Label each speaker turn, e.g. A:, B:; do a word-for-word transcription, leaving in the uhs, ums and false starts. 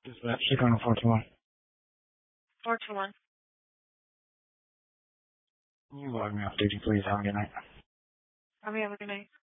A: Dispatch, Chicago four two one.
B: four two one.
A: Can you log me off duty, please? Have a good night.
B: Have a good night.